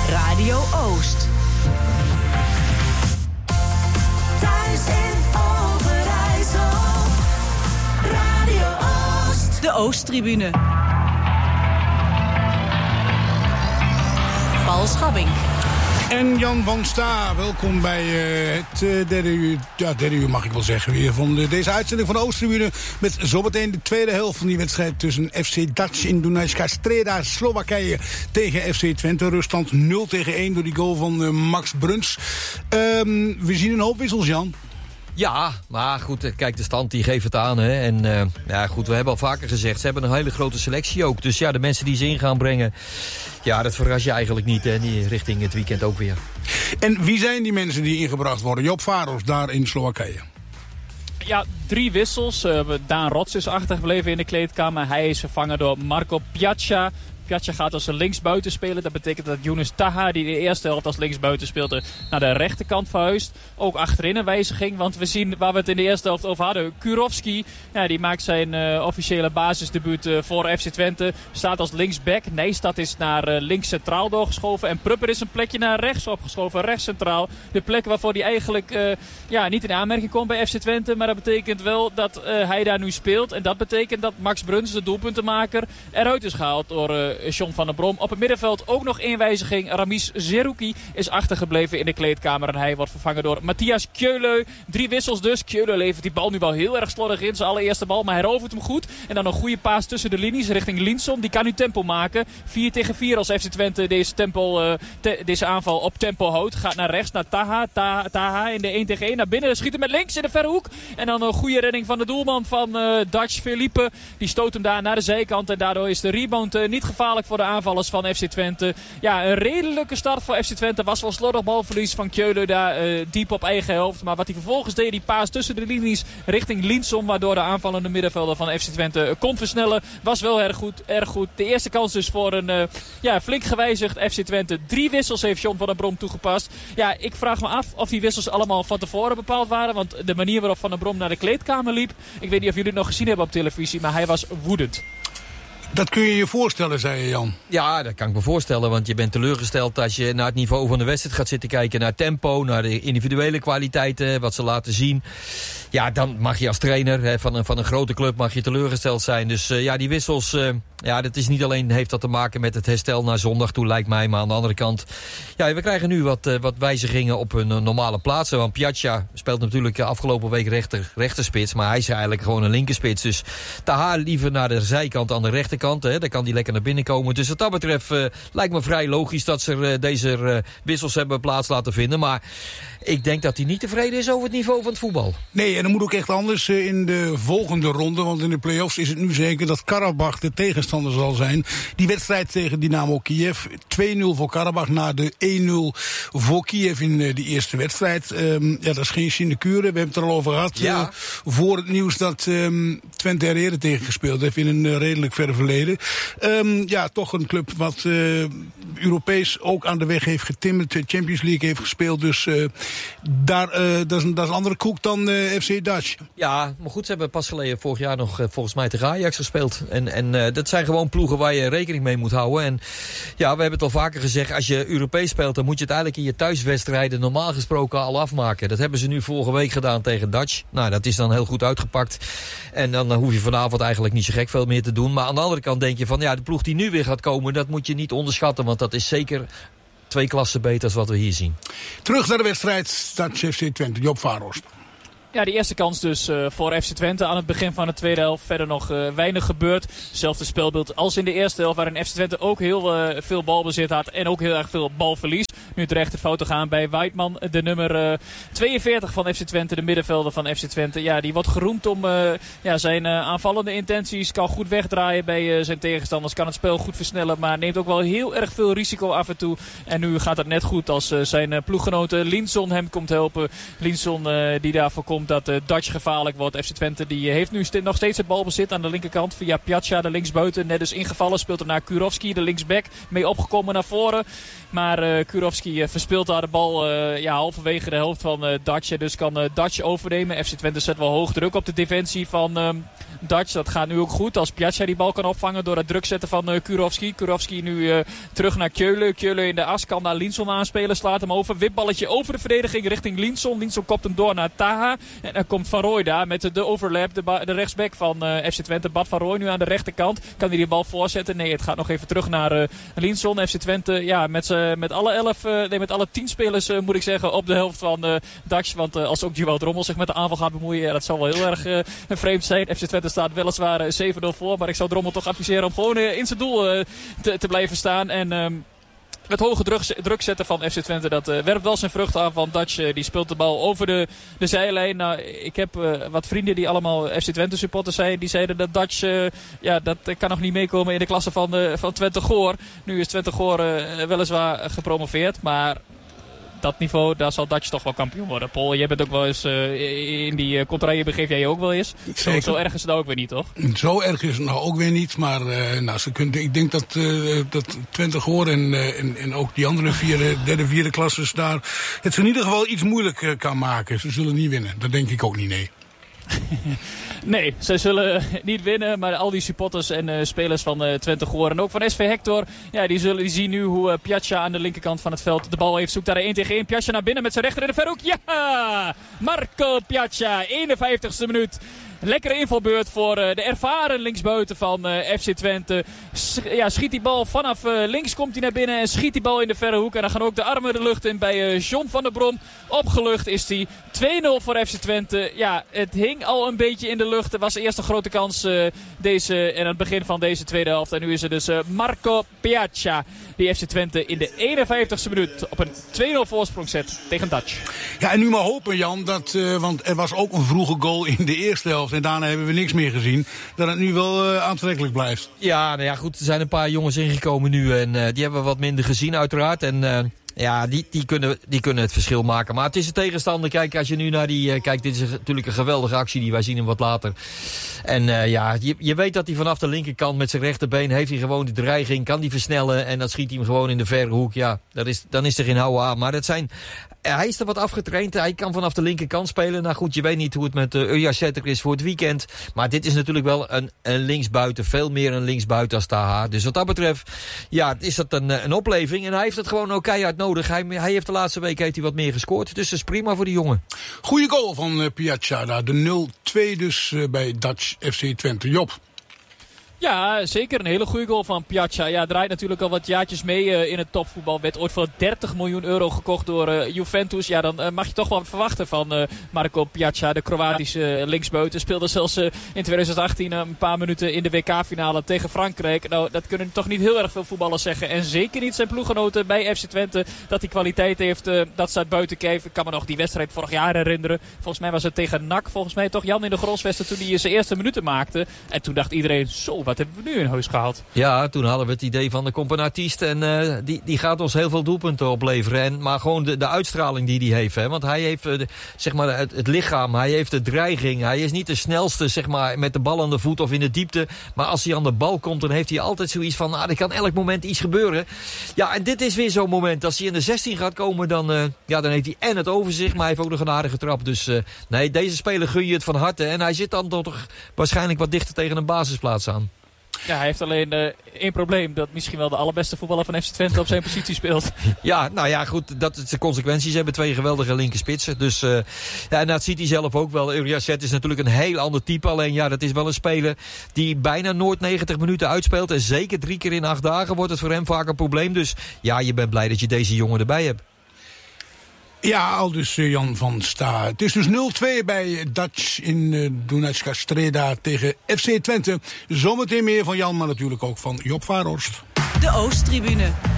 Radio Oost. Thuis in Overijssel. Radio Oost. De Oosttribune. Paul Schabbing. En Jan van Sta, welkom bij het derde uur, derde uur mag ik wel zeggen weer, van deze uitzending van de Oosttribune. Met zometeen de tweede helft van die wedstrijd tussen FC Dač in Dunajska Streda, Slowakije tegen FC Twente. Ruststand 0-1 door die goal van Max Bruns. We zien een hoop wissels, Jan. Ja, maar goed, kijk, de stand die geeft het aan. Hè. En ja, goed, we hebben al vaker gezegd, ze hebben een hele grote selectie ook. Dus ja, de mensen die ze in gaan brengen, ja, dat verras je eigenlijk niet. Hè, die richting het weekend ook weer. En wie zijn die mensen die ingebracht worden? Joop Varos daar in Slowakije. Ja, 3 wissels. Daan Rots is achtergebleven in de kleedkamer. Hij is vervangen door Marco Piazza. Piazza gaat als een linksbuiten spelen. Dat betekent dat Yunus Taha, die de eerste helft als linksbuiten speelde, naar de rechterkant verhuist. Ook achterin een wijziging, want we zien waar we het in de eerste helft over hadden. Kurovski, ja, die maakt zijn officiële basisdebuut voor FC Twente. Staat als linksback. Nijstad is naar links centraal doorgeschoven. En Prupper is een plekje naar rechts opgeschoven. Rechts centraal. De plek waarvoor hij eigenlijk niet in aanmerking komt bij FC Twente. Maar dat betekent wel dat hij daar nu speelt. En dat betekent dat Max Bruns, de doelpuntenmaker, eruit is gehaald door John van der Brom. Op het middenveld ook nog één wijziging. Ramis Zerouki is achtergebleven in de kleedkamer. En hij wordt vervangen door Matthias Kjöle. 3 wissels dus. Kjöle levert die bal nu wel heel erg slordig in. Zijn allereerste bal, maar hij rovert hem goed. En dan een goede paas tussen de linies richting Linson. Die kan nu tempo maken. 4 tegen 4 als FC Twente deze aanval op tempo houdt. Gaat naar rechts, naar Taha in de 1 tegen 1. Naar binnen, schiet hem met links in de verre hoek. En dan een goede redding van de doelman van Dač, Felipe. Die stoot hem daar naar de zijkant. En daardoor is de rebound niet gevaarlijk voor de aanvallers van FC Twente. Ja, een redelijke start voor FC Twente. Was wel slordig balverlies van Kjöle daar diep op eigen helft. Maar wat hij vervolgens deed, die paas tussen de linies richting Linson, waardoor de aanvallende middenvelder van FC Twente kon versnellen, was wel erg goed. De eerste kans dus voor een flink gewijzigd FC Twente. 3 wissels heeft John van der Brom toegepast. Ja, ik vraag me af of die wissels allemaal van tevoren bepaald waren. Want de manier waarop Van der Brom naar de kleedkamer liep, ik weet niet of jullie het nog gezien hebben op televisie, maar hij was woedend. Dat kun je je voorstellen, zei je, Jan. Ja, dat kan ik me voorstellen, want je bent teleurgesteld als je naar het niveau van de wedstrijd gaat zitten kijken, naar tempo, naar de individuele kwaliteiten, wat ze laten zien. Ja, dan mag je als trainer van een grote club mag je teleurgesteld zijn. Dus die wissels, dat is niet alleen, heeft dat te maken met het herstel naar zondag toe, lijkt mij. Maar aan de andere kant, ja, we krijgen nu wat wijzigingen op hun normale plaatsen. Want Piazza speelt natuurlijk afgelopen week rechterspits, maar hij is eigenlijk gewoon een linkerspits. Dus Taha liever naar de zijkant aan de rechterkant, hè, dan kan hij lekker naar binnen komen. Dus wat dat betreft lijkt me vrij logisch dat ze deze wissels hebben plaats laten vinden. Maar ik denk dat hij niet tevreden is over het niveau van het voetbal. Nee, en dat moet ook echt anders in de volgende ronde. Want in de play-offs is het nu zeker dat Karabach de tegenstander zal zijn. Die wedstrijd tegen Dynamo Kiev. 2-0 voor Karabach na de 1-0 voor Kiev in de eerste wedstrijd. Dat is geen sinecure. We hebben het er al over gehad. Ja. Voor het nieuws dat Twente er eerder tegen gespeeld heeft in een redelijk verre verleden. Toch een club wat Europees ook aan de weg heeft getimmerd. De Champions League heeft gespeeld. Dus dat is een andere koek dan FC Dač. Ja, maar goed, ze hebben pas geleden vorig jaar nog volgens mij tegen Ajax gespeeld. En dat zijn gewoon ploegen waar je rekening mee moet houden. En ja, we hebben het al vaker gezegd, als je Europees speelt, dan moet je het eigenlijk in je thuiswedstrijden normaal gesproken al afmaken. Dat hebben ze nu vorige week gedaan tegen Dač. Nou, dat is dan heel goed uitgepakt. En dan hoef je vanavond eigenlijk niet zo gek veel meer te doen. Maar aan de andere kant denk je van, ja, de ploeg die nu weer gaat komen, dat moet je niet onderschatten. Want dat is zeker 2 klassen beter dan wat we hier zien. Terug naar de wedstrijd Dač FC Twente, Joop Varos. Ja, die eerste kans dus voor FC Twente aan het begin van de tweede helft. Verder nog weinig gebeurd. Hetzelfde spelbeeld als in de eerste helft, waarin FC Twente ook heel veel balbezit had en ook heel erg veel balverlies. Nu terecht de fout te gaan bij Weidman, de nummer 42 van FC Twente, de middenvelder van FC Twente. Ja, die wordt geroemd om zijn aanvallende intenties, kan goed wegdraaien bij zijn tegenstanders, kan het spel goed versnellen, maar neemt ook wel heel erg veel risico af en toe. En nu gaat het net goed als zijn ploeggenote Linson hem komt helpen. Linson die daarvoor komt dat Dač gevaarlijk wordt. FC Twente die heeft nu nog steeds het balbezit aan de linkerkant via Piazza, de linksbuiten. Net is ingevallen, speelt er naar Kurovski, de linksback, mee opgekomen naar voren. Maar Kurovski verspeelt daar de bal halverwege de helft van Dacia. Dus kan Dacia overnemen. FC Twente zet wel hoog druk op de defensie van Dacia. Dat gaat nu ook goed. Als Piazza die bal kan opvangen door het druk zetten van Kurovski. Kurovski nu terug naar Keulen. Keulen in de as kan naar Linson aanspelen. Slaat hem over. Wipballetje over de verdediging richting Linson. Linson kopt hem door naar Taha. En dan komt Van Rooij daar met de overlap. De rechtsback van FC Twente. Bad Van Rooij nu aan de rechterkant. Kan hij die bal voorzetten? Nee, het gaat nog even terug naar Linson. FC Twente met alle 10 spelers moet ik zeggen op de helft van Dacia. Want als ook Joël Drommel zich met de aanval gaat bemoeien, dat zal wel heel erg vreemd zijn. FC Twente staat weliswaar 7-0 voor. Maar ik zou Drommel toch adviseren om gewoon in zijn doel te blijven staan. En het hoge druk zetten van FC Twente, dat werpt wel zijn vrucht aan van Dacia. Die speelt de bal over de zijlijn. Nou, ik heb wat vrienden die allemaal FC Twente supporters zijn. Die zeiden dat Dacia, dat kan nog niet meekomen in de klasse van Twente Goor. Nu is Twente Goor weliswaar gepromoveerd, maar dat niveau, daar zal Dacia toch wel kampioen worden. Paul, jij bent ook wel eens in die contraille begeef jij je ook wel eens. Zo erg is het nou ook weer niet, toch? Zo erg is het nou ook weer niet, maar ik denk dat Twente Goor en ook die andere derde, vierde klasses daar het in ieder geval iets moeilijk kan maken. Ze zullen niet winnen, dat denk ik ook niet, nee. Nee, ze zullen niet winnen, maar al die supporters en spelers van Twente Goor en ook van SV Hector, die zien nu hoe Piazza aan de linkerkant van het veld de bal heeft. Zoekt daar 1-tegen-1. Piazza naar binnen met zijn rechter in de verhoek. Ja! Marco Piazza, 51ste minuut. Lekkere invalbeurt voor de ervaren linksbuiten van FC Twente. Schiet die bal vanaf links, komt hij naar binnen en schiet die bal in de verre hoek. En dan gaan ook de armen de lucht in bij John van der Brom. Opgelucht is hij. 2-0 voor FC Twente. Ja, het hing al een beetje in de lucht. Er was eerst een grote kans in het begin van deze tweede helft. En nu is het dus Marco Piazza die FC Twente in de 51ste minuut op een 2-0 voorsprong zet tegen Dutch. Ja, en nu maar hopen, Jan, want er was ook een vroege goal in de eerste helft. En daarna hebben we niks meer gezien. Dat het nu wel aantrekkelijk blijft. Ja, nou ja, goed. Er zijn een paar jongens ingekomen nu. En die hebben we wat minder gezien uiteraard. En die kunnen het verschil maken. Maar het is een tegenstander. Kijk, als je nu naar die kijkt, dit is natuurlijk een geweldige actie. Wij zien hem wat later. En je weet dat hij vanaf de linkerkant met zijn rechterbeen heeft hij gewoon de dreiging. Kan hij versnellen en dan schiet hij hem gewoon in de verre hoek. Ja, dan is er geen houden aan. Maar hij is er wat afgetraind. Hij kan vanaf de linkerkant spelen. Nou goed, je weet niet hoe het met Urja Setter is voor het weekend. Maar dit is natuurlijk wel een linksbuiten. Veel meer een linksbuiten als Taha. Dus wat dat betreft, is dat een opleving. En hij heeft het gewoon ook keihard nodig. Hij heeft de laatste week wat meer gescoord. Dus dat is prima voor die jongen. Goeie goal van Piazza. De 0-2 dus bij Dutch FC Twente. Job. Ja, zeker een hele goede goal van Piazza. Ja, draait natuurlijk al wat jaartjes mee in het topvoetbal. Werd ooit voor 30 miljoen euro gekocht door Juventus. Ja, dan mag je toch wel verwachten van Marco Piazza, de Kroatische linksbuiten. Speelde zelfs in 2018 een paar minuten in de WK-finale tegen Frankrijk. Nou, dat kunnen toch niet heel erg veel voetballers zeggen. En zeker niet zijn ploeggenoten bij FC Twente. Dat hij kwaliteit heeft, dat staat buiten kijf. Ik kan me nog die wedstrijd vorig jaar herinneren. Volgens mij was het tegen NAC. Volgens mij toch Jan in de Grosvesten toen hij zijn eerste minuten maakte. En toen dacht iedereen, wat hebben we nu in huis gehaald? Ja, toen hadden we het idee van de componentist. En die gaat ons heel veel doelpunten opleveren. Maar gewoon de uitstraling die hij heeft. Hè? Want hij heeft het lichaam. Hij heeft de dreiging. Hij is niet de snelste met de bal aan de voet of in de diepte. Maar als hij aan de bal komt, dan heeft hij altijd zoiets van, er kan elk moment iets gebeuren. Ja, en dit is weer zo'n moment. Als hij in de 16 gaat komen, dan heeft hij en het overzicht. Maar hij heeft ook nog een aardige trap. Dus nee, deze speler gun je het van harte. En hij zit dan toch waarschijnlijk wat dichter tegen een basisplaats aan. Ja, hij heeft alleen één probleem. Dat misschien wel de allerbeste voetballer van FC Twente op zijn positie speelt. Ja, nou ja, goed. Dat is de consequenties. Ze hebben 2 geweldige linkerspitsen. Dus en dat ziet hij zelf ook wel. Urja Zet is natuurlijk een heel ander type. Alleen dat is wel een speler die bijna nooit 90 minuten uitspeelt. En zeker 3 keer in 8 dagen wordt het voor hem vaak een probleem. Dus ja, je bent blij dat je deze jongen erbij hebt. Ja, aldus Jan van Sta. Het is dus 0-2 bij Dutch in Dunajska Streda tegen FC Twente. Zometeen meer van Jan, maar natuurlijk ook van Job Vaarhorst. De Oosttribune.